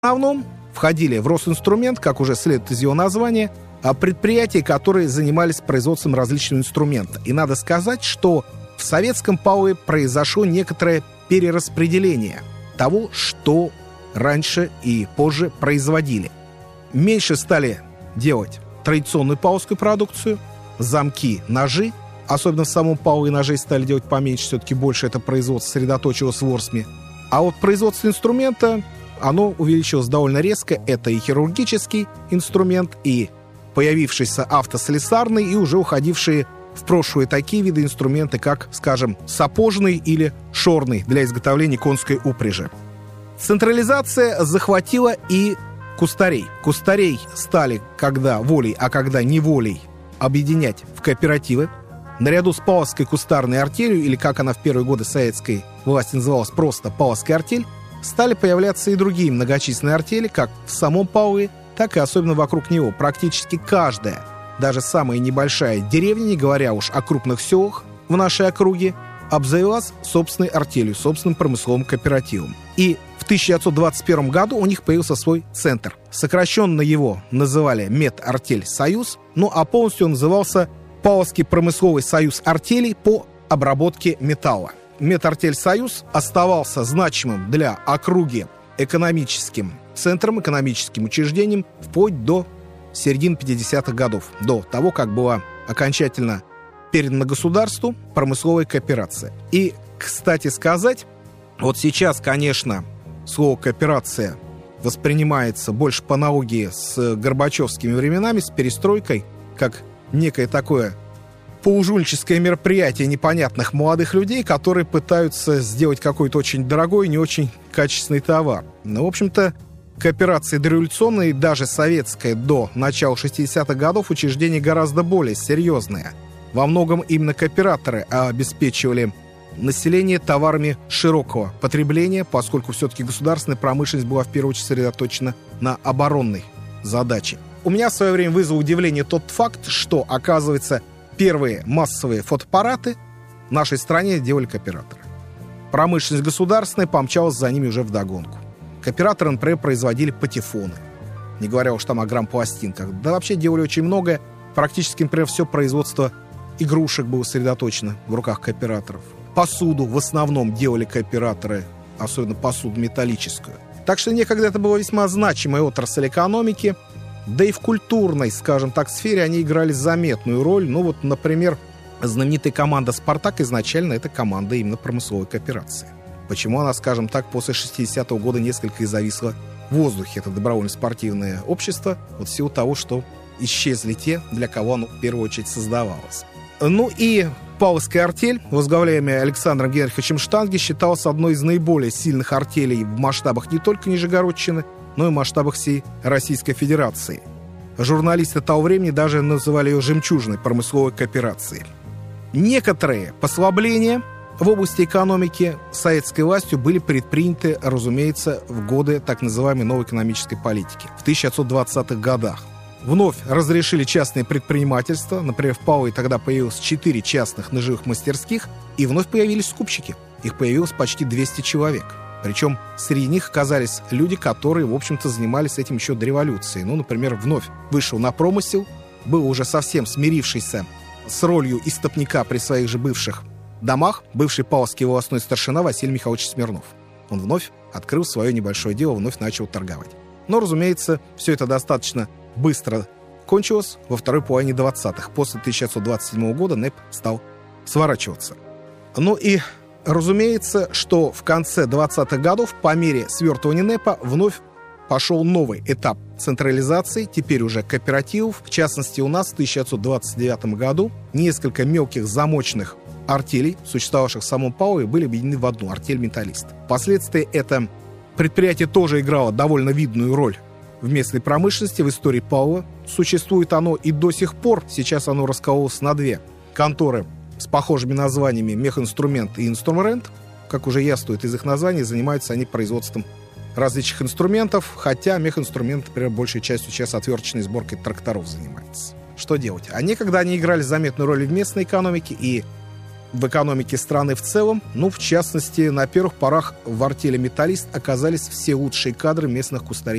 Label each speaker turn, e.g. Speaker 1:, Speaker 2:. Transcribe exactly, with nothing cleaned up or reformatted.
Speaker 1: основном входили в Росинструмент, как уже следует из его названия, предприятия, которые занимались производством различных инструментов. И надо сказать, что в советском ПАОе произошло некоторое перераспределение того, что раньше и позже производили. Меньше стали делать традиционную паовскую продукцию, замки, ножи. Особенно в самом ПАО и ножей стали делать поменьше, все-таки больше это производство сосредоточилось в Ворсме. А вот производство инструмента, оно увеличилось довольно резко. Это и хирургический инструмент, и появившийся автослесарный, и уже уходившие в прошлое такие виды инструмента, как, скажем, сапожный или шорный для изготовления конской упряжи. Централизация захватила и кустарей. Кустарей стали когда волей, а когда неволей объединять в кооперативы. Наряду с паовской кустарной артелью, или как она в первые годы советской власти называлась просто паовская артель, стали появляться и другие многочисленные артели, как в самом ПАОе, так и особенно вокруг него. Практически каждая, даже самая небольшая деревня, не говоря уж о крупных селах в нашей округе, обзавелась собственной артелью, собственным промысловым кооперативом. И в тысяча девятьсот двадцать первом году у них появился свой центр. Сокращенно его называли Медартель-Союз, ну а полностью он назывался Паовский промысловый союз артелей по обработке металла. Медартель-Союз оставался значимым для округи экономическим центром, экономическим учреждением вплоть до середины пятидесятых годов, до того, как была окончательно передана государству промысловая кооперация. И, кстати сказать, вот сейчас, конечно, слово «кооперация» воспринимается больше по аналогии с горбачевскими временами, с перестройкой, как некое такое поужульническое мероприятие непонятных молодых людей, которые пытаются сделать какой-то очень дорогой, не очень качественный товар. Но, в общем-то, кооперация дореволюционная и даже советская до начала шестидесятых годов учреждение гораздо более серьезное. Во многом именно кооператоры обеспечивали население товарами широкого потребления, поскольку все-таки государственная промышленность была в первую очередь сосредоточена на оборонной задаче. У меня в свое время вызвал удивление тот факт, что, оказывается, первые массовые фотоаппараты в нашей стране делали кооператоры. Промышленность государственная помчалась за ними уже вдогонку. Кооператоры, например, производили патефоны, не говоря уж там о грампластинках. Да вообще делали очень многое. Практически, например, все производство игрушек было сосредоточено в руках кооператоров. Посуду в основном делали кооператоры, особенно посуду металлическую. Так что некогда это была весьма значимая отрасль экономики. Да и в культурной, скажем так, сфере они играли заметную роль. Ну вот, например, знаменитая команда «Спартак» изначально это команда именно промысловой кооперации. Почему она, скажем так, после шестидесятого года несколько и зависла в воздухе, это добровольно-спортивное общество, вот в силу того, что исчезли те, для кого оно в первую очередь создавалось. Ну и Паовская артель, возглавляемая Александром Генриховичем Штанге, считалась одной из наиболее сильных артелей в масштабах не только Нижегородчины, но и в масштабах всей Российской Федерации. Журналисты того времени даже называли ее «жемчужной промысловой кооперацией». Некоторые послабления в области экономики советской властью были предприняты, разумеется, в годы так называемой новой экономической политики, в тысяча девятьсот двадцатых годах. Вновь разрешили частное предпринимательство. Например, в ПАОе тогда появилось четыре частных ножевых мастерских, и вновь появились скупщики. Их появилось почти двести человек. Причем среди них оказались люди, которые, в общем-то, занимались этим еще до революции. Ну, например, вновь вышел на промысел, был уже совсем смирившийся с ролью истопника при своих же бывших домах, бывший паовский волостной старшина Василий Михайлович Смирнов. Он вновь открыл свое небольшое дело, вновь начал торговать. Но, разумеется, все это достаточно быстро кончилось во второй половине двадцатых. После тысяча девятьсот двадцать седьмого года НЭП стал сворачиваться. Ну и разумеется, что в конце двадцатых годов по мере свертывания НЭПа вновь пошел новый этап централизации, теперь уже кооперативов. В частности, у нас в тысяча девятьсот двадцать девятом году несколько мелких замочных артелей, существовавших в самом ПАОе, были объединены в одну — артель «Металлист». Впоследствии это предприятие тоже играло довольно видную роль в местной промышленности, в истории ПАО. Существует оно и до сих пор. Сейчас оно раскололось на две конторы с похожими названиями «Мехинструмент» и «Инструмрент». Как уже яствует из их названий, занимаются они производством различных инструментов, хотя Мехинструмент, например, большей частью сейчас отверточной сборкой тракторов занимается. Что делать? А некогда они играли заметную роль в местной экономике, и в экономике страны в целом. Ну, в частности, на первых порах в артели «Металлист» оказались все лучшие кадры местных кустарей